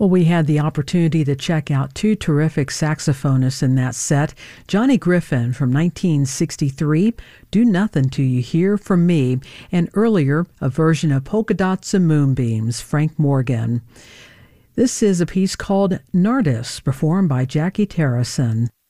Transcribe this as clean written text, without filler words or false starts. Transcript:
Well, we had the opportunity to check out two terrific saxophonists in that set. Johnny Griffin from 1963, Do Nothing Till You Hear From Me, and earlier, a version of Polka Dots and Moonbeams, Frank Morgan. This is a piece called Nardis, performed by Jackie Terrison.